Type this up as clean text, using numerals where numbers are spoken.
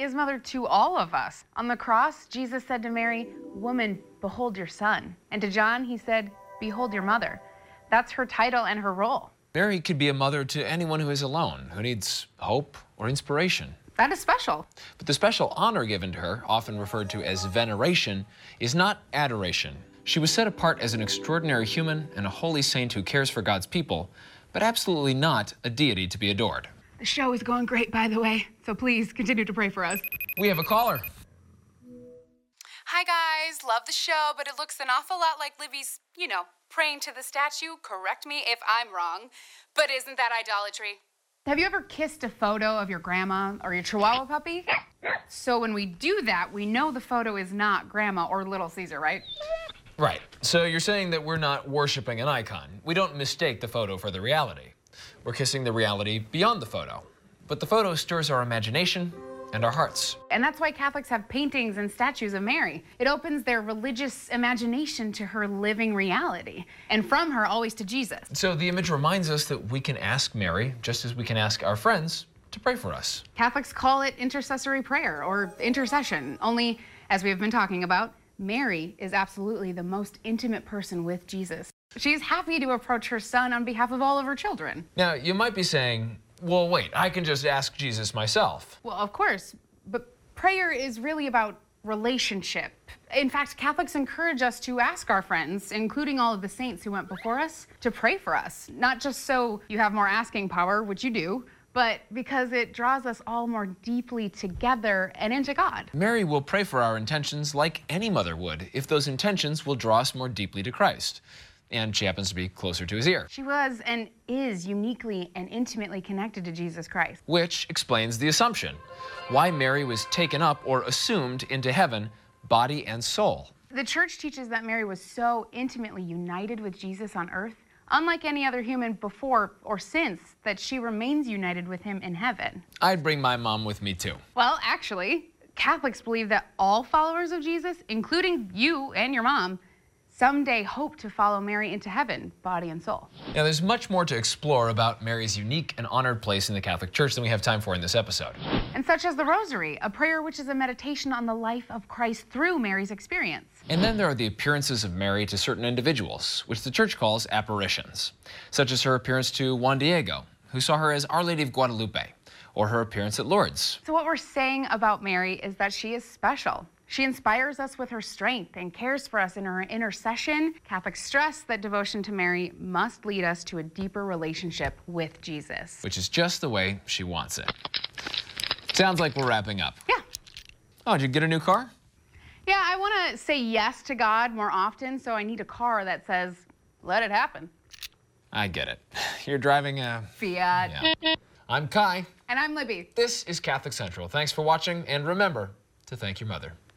Mary is mother to all of us. On the cross, Jesus said to Mary, "Woman, behold your son." And to John, he said, "Behold your mother." That's her title and her role. Mary could be a mother to anyone who is alone, who needs hope or inspiration. That is special. But the special honor given to her, often referred to as veneration, is not adoration. She was set apart as an extraordinary human and a holy saint who cares for God's people, but absolutely not a deity to be adored. The show is going great, by the way, so please continue to pray for us. We have a caller. Hi guys, love the show, but it looks an awful lot like Libby's, praying to the statue. Correct me if I'm wrong, but isn't that idolatry? Have you ever kissed a photo of your grandma or your Chihuahua puppy? So when we do that, we know the photo is not Grandma or Little Caesar, right? Right. So you're saying that we're not worshiping an icon. We don't mistake the photo for the reality. We're kissing the reality beyond the photo. But the photo stirs our imagination and our hearts. And that's why Catholics have paintings and statues of Mary. It opens their religious imagination to her living reality, and from her always to Jesus. So the image reminds us that we can ask Mary, just as we can ask our friends, to pray for us. Catholics call it intercessory prayer or intercession, only, as we have been talking about, Mary is absolutely the most intimate person with Jesus. She's happy to approach her son on behalf of all of her children. Now, you might be saying, well, wait, I can just ask Jesus myself. Well, of course, but prayer is really about relationship. In fact, Catholics encourage us to ask our friends, including all of the saints who went before us, to pray for us. Not just so you have more asking power, which you do, but because it draws us all more deeply together and into God. Mary will pray for our intentions like any mother would, if those intentions will draw us more deeply to Christ. And she happens to be closer to his ear. She was and is uniquely and intimately connected to Jesus Christ. Which explains the assumption, why Mary was taken up or assumed into heaven, body and soul. The Church teaches that Mary was so intimately united with Jesus on earth, unlike any other human before or since, that she remains united with him in heaven. I'd bring my mom with me too. Well, actually, Catholics believe that all followers of Jesus, including you and your mom, someday hope to follow Mary into heaven, body and soul. Now, there's much more to explore about Mary's unique and honored place in the Catholic Church than we have time for in this episode. And such as the Rosary, a prayer which is a meditation on the life of Christ through Mary's experience. And then there are the appearances of Mary to certain individuals, which the Church calls apparitions, such as her appearance to Juan Diego, who saw her as Our Lady of Guadalupe, or her appearance at Lourdes. So what we're saying about Mary is that she is special. She inspires us with her strength and cares for us in her intercession. Catholics stress that devotion to Mary must lead us to a deeper relationship with Jesus. Which is just the way she wants it. Sounds like we're wrapping up. Yeah. Oh, did you get a new car? Yeah, I want to say yes to God more often, so I need a car that says, let it happen. I get it. You're driving a... Fiat. Yeah. I'm Kai. And I'm Libby. This is Catholic Central. Thanks for watching, and remember to thank your mother.